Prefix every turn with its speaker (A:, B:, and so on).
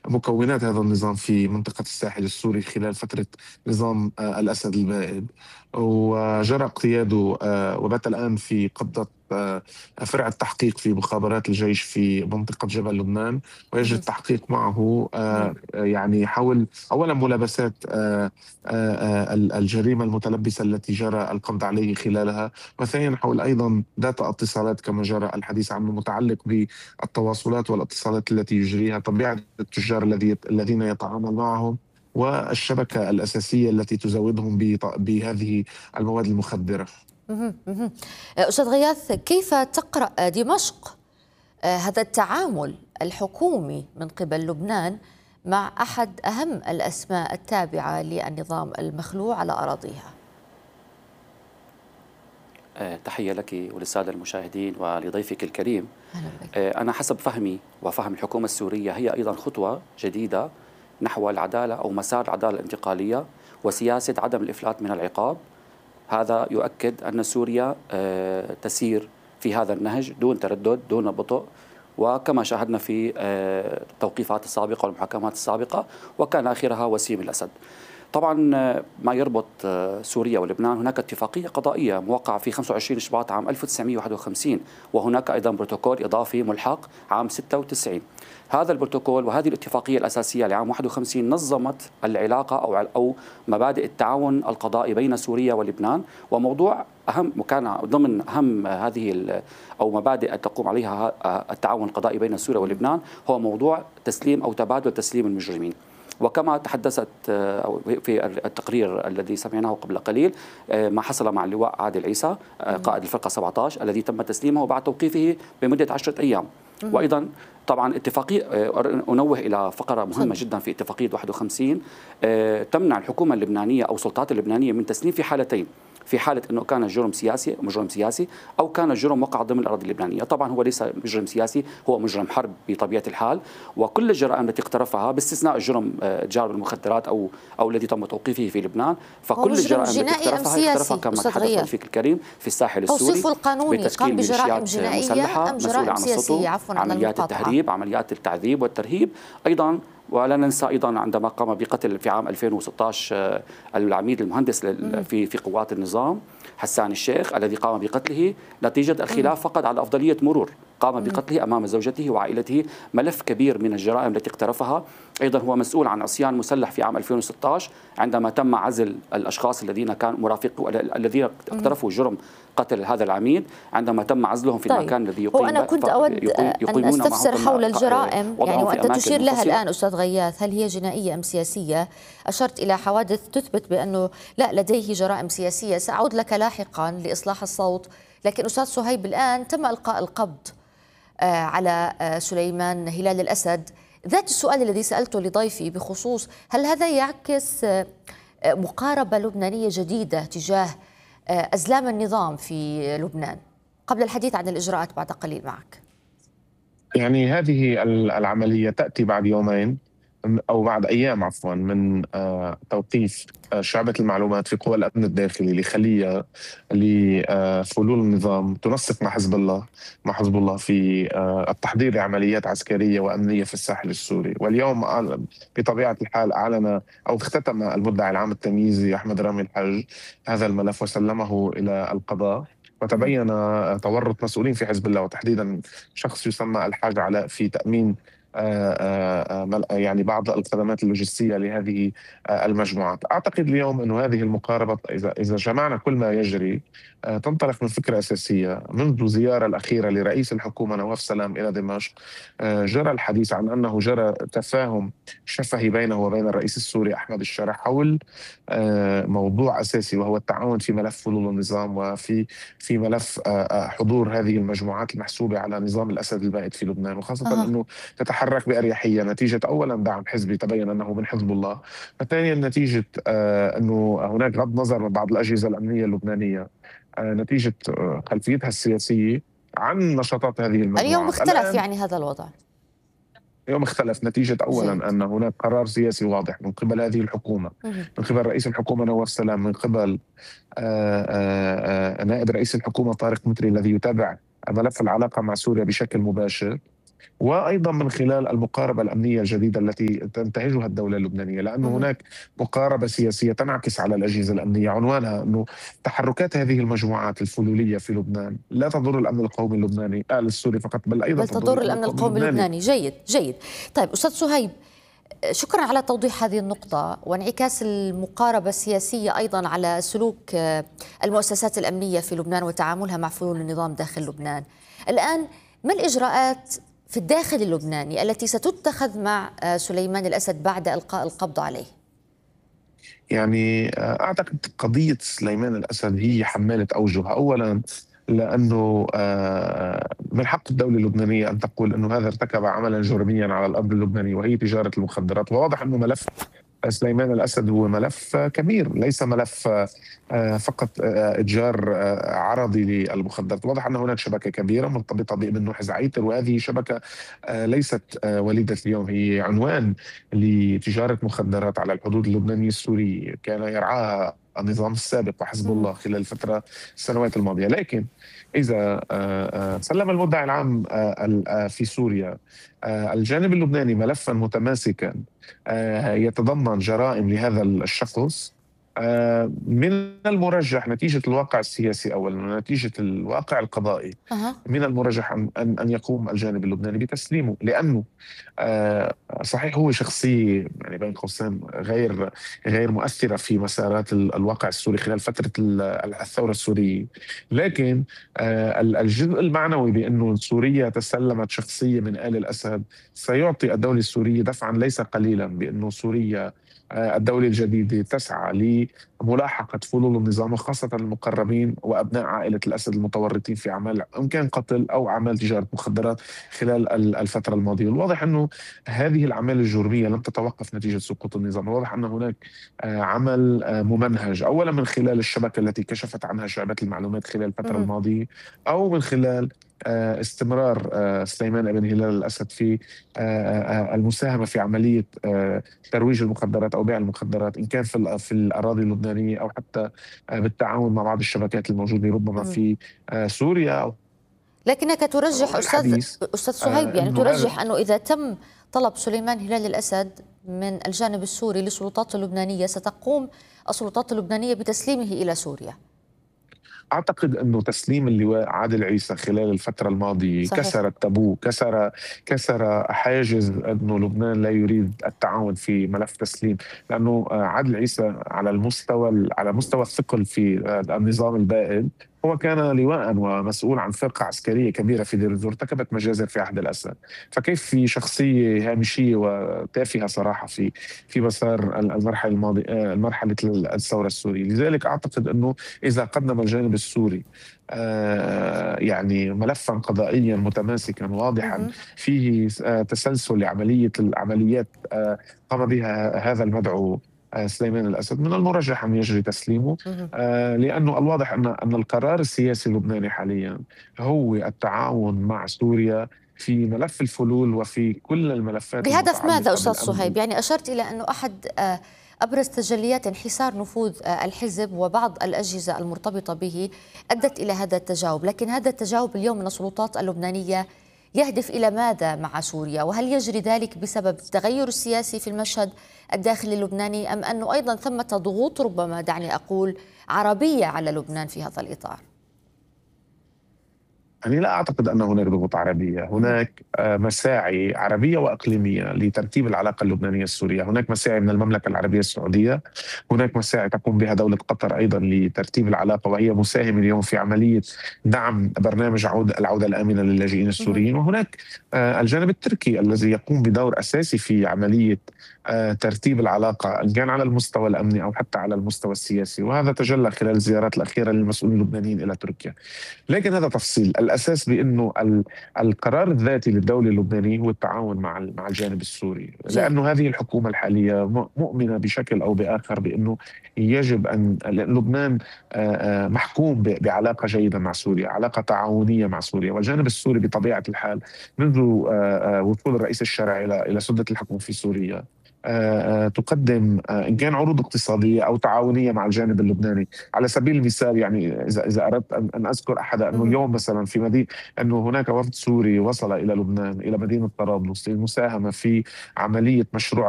A: مكونات هذا النظام في منطقة الساحل السوري خلال فترة نظام الأسد البائد، وجرى اقتياده وبات الآن في قبضة فرع التحقيق في مخابرات الجيش في منطقة جبل لبنان، ويجري
B: مهم.
A: التحقيق معه
B: مهم.
A: يعني حول أولا ملابسات الجريمة المتلبسة التي جرى القبض عليه خلالها، وثانيا حول أيضا داتا اتصالات كما جرى الحديث عنه متعلق بالتواصلات والاتصالات التي يجريها، طبيعة التجار الذين يتعامل معهم، والشبكة الأساسية التي تزودهم بهذه المواد المخدرة.
B: مهم. مهم. أستاذ غياث، كيف تقرأ دمشق هذا التعامل الحكومي من قبل لبنان مع أحد أهم الأسماء التابعة للنظام المخلوع على أراضيها؟
C: تحية لك وللسادة المشاهدين ولضيفك الكريم.
B: أهلا بك.
C: أنا حسب فهمي وفهم الحكومة السورية هي أيضا خطوة جديدة نحو العدالة أو مسار العدالة الانتقالية وسياسة عدم الإفلات من العقاب. هذا يؤكد أن سوريا تسير في هذا النهج دون تردد دون بطء، وكما شاهدنا في التوقيفات السابقة والمحاكمات السابقة، وكان آخرها وسيم الأسد. طبعا ما يربط سوريا ولبنان، هناك اتفاقية قضائية موقعة في 25 شباط عام 1951، وهناك أيضا بروتوكول إضافي ملحق عام 96. هذا البروتوكول وهذه الاتفاقية الأساسية لعام 51 نظمت العلاقة أو مبادئ التعاون القضائي بين سوريا ولبنان، وموضوع أهم وكان ضمن أهم هذه أو مبادئ تقوم عليها التعاون القضائي بين سوريا ولبنان هو موضوع تسليم أو تبادل تسليم المجرمين. وكما تحدثت في التقرير الذي سمعناه قبل قليل ما حصل مع اللواء عادل عيسى قائد الفرقة 17 الذي تم تسليمه بعد توقيفه بمدة 10 أيام. وأيضا طبعا اتفاقية، أنوه إلى فقرة مهمة جدا في اتفاقية 51 تمنع الحكومة اللبنانية أو السلطات اللبنانية من تسليم في حالتين: في حالة أنه كان جرم سياسي مجرم سياسي، أو كان الجرم وقع ضمن الأراضي اللبنانية. طبعا هو ليس مجرم سياسي، هو مجرم حرب بطبيعة الحال، وكل الجرائم التي اقترفها باستثناء الجرم تجار المخدرات أو الذي تم توقيفه في لبنان، فكل الجرائم التي اقترفها كما تحدث رفيق الكريم في الساحل السوري
B: توصيفه القانوني قام بجرائم جنائية
C: مسلحة
B: أم
C: مسؤولة
B: جرائم
C: عن
B: سياسية؟
C: السطو،
B: عفوا على
C: عمليات
B: المقاطعة.
C: التهريب، عمليات التعذيب والترهيب أيضا. ولا ننسى أيضا عندما قام بقتل في عام 2016 العميد المهندس في قوات النظام حسان الشيخ الذي قام بقتله نتيجة الخلاف فقط على أفضلية مرور، قام بقتله أمام زوجته وعائلته. ملف كبير من الجرائم التي اقترفها. أيضا هو مسؤول عن عصيان مسلح في عام 2016 عندما تم عزل الأشخاص الذين كانوا الذين اقترفوا جرم قتل هذا العميد، عندما تم عزلهم في المكان الذي
B: يقيم. وأنا كنت أود أن أستفسر حول الجرائم يعني وأنت تشير لها الآن أستاذ غياث، هل هي جنائية أم سياسية؟ أشرت إلى حوادث تثبت بأنه لا لديه جرائم سياسية، سأعود لك لاحقا لإصلاح الصوت. لكن أستاذ صهيب، الآن تم إلقاء القبض على سليمان هلال الأسد. ذات السؤال الذي سألته لضيفي بخصوص هل هذا يعكس مقاربة لبنانية جديدة تجاه أزلام النظام في لبنان، قبل الحديث عن الإجراءات بعد قليل معك.
A: يعني هذه العملية تأتي بعد يومين أو بعد أيام عفوا من توقيف شعبة المعلومات في قوى الأمن الداخلي لخلية لفلول النظام تنسق مع حزب الله في التحضير لعمليات عسكرية وأمنية في الساحل السوري. واليوم بطبيعة الحال أعلن أو اختتم المدعي العام التمييزي أحمد رامي الحج هذا الملف وسلمه إلى القضاء، وتبين تورط مسؤولين في حزب الله وتحديدا شخص يسمى الحاج علاء في تأمين يعني بعض الخدمات اللوجستية لهذه المجموعات. أعتقد اليوم أن هذه المقاربة إذا جمعنا كل ما يجري تنطلق من فكرة أساسية. منذ الزيارة الأخيرة لرئيس الحكومة نواف سلام إلى دمشق جرى الحديث عن أنه جرى تفاهم شفهي بينه وبين الرئيس السوري أحمد الشرع حول موضوع أساسي، وهو التعاون في ملف فلول النظام وفي ملف حضور هذه المجموعات المحسوبة على نظام الأسد البائد في لبنان، وخاصة أنه تتحرك بأريحية نتيجة أولا دعم حزبي تبين أنه من حزب الله، وثانيا نتيجة أنه هناك غض نظر من بعض الأجهزة الأمنية اللبنانية نتيجة خلفيتها السياسية عن نشاطات هذه المجموعات.
B: اليوم اختلف يعني هذا الوضع.
A: اليوم اختلف نتيجة أولا أن هناك قرار سياسي واضح من قبل هذه الحكومة، من قبل رئيس الحكومة نواف سلام، من قبل نائب رئيس الحكومة طارق متري الذي يتابع ملف العلاقة مع سوريا بشكل مباشر، وأيضا من خلال المقاربة الأمنية الجديدة التي تنتهجها الدولة اللبنانية، لأن هناك مقاربة سياسية تنعكس على الأجهزة الأمنية، عنوانها أنه تحركات هذه المجموعات الفلولية في لبنان لا تضر الأمن القومي اللبناني السوري فقط، بل أيضا
B: تضر الأمن القومي اللبناني. جيد جيد. طيب أستاذ صهيب، شكرا على توضيح هذه النقطة وانعكاس المقاربة السياسية أيضا على سلوك المؤسسات الأمنية في لبنان وتعاملها مع فلول النظام داخل لبنان. الآن ما الإجراءات في الداخل اللبناني التي ستتخذ مع سليمان الأسد بعد إلقاء القبض عليه؟
A: يعني أعتقد قضية سليمان الأسد هي حمالة أوجه. أولا لأنه من حق الدولة اللبنانية أن تقول أنه هذا ارتكب عملا جرميا على الأرض اللبناني وهي تجارة المخدرات، وواضح أنه ملف سليمان الأسد هو ملف كبير، ليس ملف فقط إتجار عرضي للمخدرات. واضح أن هناك شبكة كبيرة مرتبطة بابن نوح زعيتر، وهذه شبكة ليست وليدة اليوم، هي عنوان لتجارة مخدرات على الحدود اللبنانية السورية كان يرعاها النظام السابق وحزب الله خلال السنوات الماضية. لكن إذا سلم المدعي العام في سوريا الجانب اللبناني ملفا متماسكا يتضمن جرائم لهذا الشخص، من المرجح نتيجة الواقع السياسي أولا ونتيجة الواقع القضائي من المرجح أن يقوم الجانب اللبناني بتسليمه، لأنه صحيح هو شخصية يعني بين قوسين غير مؤثرة في مسارات الواقع السوري خلال فترة الثورة السورية، لكن الجزء المعنوي بأنه سوريا تسلمت شخصية من آل الأسد سيعطي الدولة السورية دفعا ليس قليلا، بأنه سوريا الدولة الجديدة تسعى لملاحقة فلول النظام وخاصة المقربين وأبناء عائلة الأسد المتورطين في أعمال إن كان قتل أو أعمال تجارة مخدرات خلال الفترة الماضية. الواضح أنه هذه الأعمال الجرمية لم تتوقف نتيجة سقوط النظام، الواضح أن هناك عمل ممنهج، أولا من خلال الشبكة التي كشفت عنها شعبات المعلومات خلال الفترة الماضية، أو من خلال استمرار سليمان بن هلال الأسد في المساهمة في عملية ترويج المخدرات أو بيع المخدرات إن كان في الأراضي اللبنانية أو حتى بالتعاون مع بعض الشبكات الموجودة ربما في سوريا.
B: لكنك ترجح أستاذ صهيب، يعني ترجح أنه إذا تم طلب سليمان هلال الأسد من الجانب السوري للسلطات اللبنانية ستقوم السلطات اللبنانية بتسليمه إلى سوريا.
A: أعتقد أنه تسليم اللواء عادل عيسى خلال الفترة الماضية صحيح. كسر التابو، كسر حاجز أنه لبنان لا يريد التعاون في ملف تسليم، لأنه عادل عيسى على مستوى الثقل في النظام البائد هو كان لواء ومسؤول عن فرقة عسكرية كبيرة في دير الزور ارتكبت مجازر في عهد الأسد، فكيف في شخصية هامشية وتافهة صراحة في مسار المرحلة الماضية مرحلة الثورة السورية. لذلك أعتقد أنه إذا قدم الجانب السوري يعني ملفا قضائيا متماسكا واضحا فيه تسلسل لعمليات قام بها هذا المدعو سليمان الأسد، من المرجح أن يجري تسليمه، لأنه الواضح أن القرار السياسي اللبناني حاليا هو التعاون مع سوريا في ملف الفلول وفي كل الملفات.
B: بهدف ماذا أستاذ صهيب؟ يعني أشرت إلى أنه أحد أبرز تجليات انحسار نفوذ الحزب وبعض الأجهزة المرتبطة به أدت إلى هذا التجاوب، لكن هذا التجاوب اليوم من السلطات اللبنانية يهدف إلى ماذا مع سوريا؟ وهل يجري ذلك بسبب التغير السياسي في المشهد الداخلي اللبناني أم أنه أيضا ثمة ضغوط ربما دعني أقول عربية على لبنان في هذا الإطار؟
A: أنا لا أعتقد أن هناك ضغوط عربية، هناك مساعي عربية وإقليمية لترتيب العلاقة اللبنانية السورية، هناك مساعي من المملكة العربية السعودية، هناك مساعي تقوم بها دولة قطر أيضا لترتيب العلاقة وهي مساهمة اليوم في عملية دعم برنامج العودة الآمنة للاجئين السوريين، وهناك الجانب التركي الذي يقوم بدور أساسي في عملية ترتيب العلاقة إن كان على المستوى الأمني أو حتى على المستوى السياسي، وهذا تجلى خلال الزيارات الأخيرة للمسؤولين اللبنانيين إلى تركيا. لكن هذا تفصيل، الأساس بأنه القرار الذاتي للدولة اللبنانية هو التعاون مع الجانب السوري، لأنه هذه الحكومة الحالية مؤمنة بشكل أو بآخر بأنه يجب أن لبنان محكوم بعلاقة جيدة مع سوريا، علاقة تعاونية مع سوريا، والجانب السوري بطبيعة الحال منذ وصول الرئيس الشرعي إلى سدة الحكم في سوريا تقدم إن كان عروض اقتصادية أو تعاونية مع الجانب اللبناني. على سبيل المثال يعني إذا أردت أن أذكر أحد، أنه اليوم مثلا في مدينة، أنه هناك وفد سوري وصل إلى لبنان إلى مدينة طرابلس للمساهمة في عملية مشروع